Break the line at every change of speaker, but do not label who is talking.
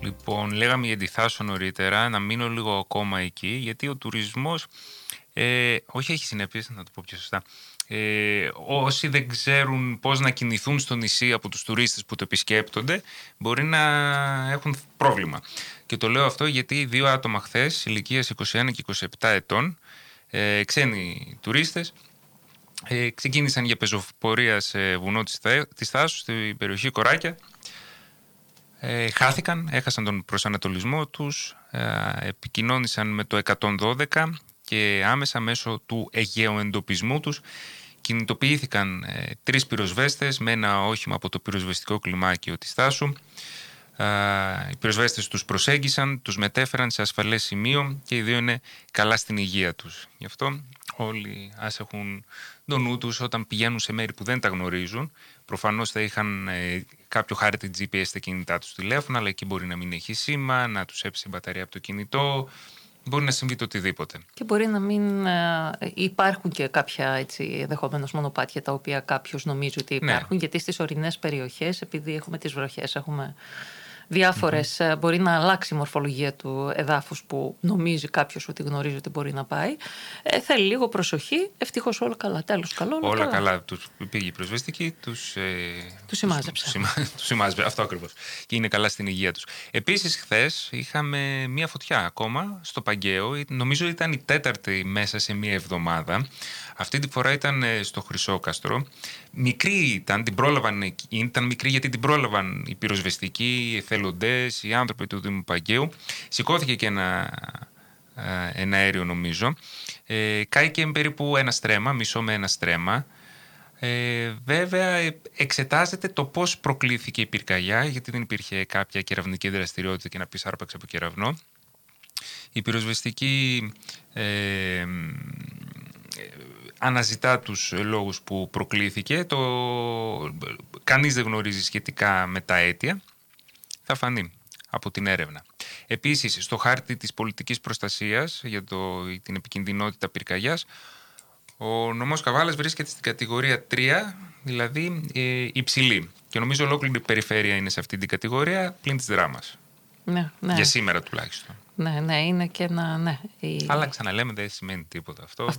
Λοιπόν, λέγαμε για τη Θάσο νωρίτερα, να μείνω λίγο ακόμα εκεί, γιατί ο τουρισμός, όχι έχει συνέπειες, να το πω πιο σωστά. Όσοι δεν ξέρουν πώς να κινηθούν στο νησί από τους τουρίστες που το επισκέπτονται, μπορεί να έχουν πρόβλημα. Και το λέω αυτό γιατί 2 άτομα χθες, ηλικίας 21 και 27 ετών, ξένοι τουρίστες, ξεκίνησαν για πεζοπορία σε βουνό της Θάσου, στην περιοχή Κοράκια. Χάθηκαν, έχασαν τον προσανατολισμό τους, επικοινώνησαν με το 112 και άμεσα μέσω του εγγεωεντοπισμού τους κινητοποιήθηκαν 3 πυροσβέστες με ένα όχημα από το πυροσβεστικό κλιμάκιο της Θάσου. Οι πυροσβέστες τους προσέγγισαν, τους μετέφεραν σε ασφαλές σημείο και οι 2 είναι καλά στην υγεία τους. Γι' αυτό όλοι ας έχουν το νου τους όταν πηγαίνουν σε μέρη που δεν τα γνωρίζουν. Προφανώς θα είχαν κάποιο χάρτη GPS στα κινητά τους τηλέφωνα, αλλά εκεί μπορεί να μην έχει σήμα, να τους έψει η μπαταρία από το κινητό. Μπορεί να συμβεί το οτιδήποτε.
Και μπορεί να μην υπάρχουν και κάποια ενδεχομένως μονοπάτια τα οποία κάποιος νομίζει ότι υπάρχουν, γιατί στις ορεινές περιοχές, επειδή έχουμε τις βροχές, έχουμε διάφορες, μπορεί να αλλάξει η μορφολογία του εδάφους που νομίζει κάποιος ότι γνωρίζει ότι μπορεί να πάει. Θέλει λίγο προσοχή, ευτυχώς όλα καλά, τέλος καλό.
Όλα καλά. Τους πήγε η πυροσβεστική, τους σημάζεψε, αυτό ακριβώς. Και είναι καλά στην υγεία τους. Επίσης, χθες είχαμε μία φωτιά ακόμα στο Παγκαίο, νομίζω ήταν η 4η μέσα σε μία εβδομάδα. Αυτή τη φορά ήταν στο Χρυσόκαστρο. Μικρή ήταν μικρή γιατί την πρόλαβαν οι πυροσβεστικοί, οι εθελοντές, οι άνθρωποι του Δήμου Παγκαίου. Σηκώθηκε και ένα αέριο νομίζω. Κάηκε περίπου ένα στρέμμα, μισό με ένα στρέμμα. Βέβαια εξετάζεται το πώς προκλήθηκε η πυρκαγιά, γιατί δεν υπήρχε κάποια κεραυνική δραστηριότητα και να πεις άρπαξε από κεραυνό. Η πυροσβεστική αναζητά τους λόγους που προκλήθηκε. Κανείς δεν γνωρίζει σχετικά με τα αίτια. Θα φανεί από την έρευνα. Επίσης, στο χάρτη της πολιτικής προστασίας για την επικινδυνότητα πυρκαγιάς, ο νομός Καβάλας βρίσκεται στην κατηγορία 3, δηλαδή υψηλή. Και νομίζω ολόκληρη η περιφέρεια είναι σε αυτή την κατηγορία, πλην της Δράμας.
Ναι.
Για σήμερα τουλάχιστον.
Ναι, είναι και ένα.
Αλλά ξαναλέμε, δεν σημαίνει τίποτα αυτό.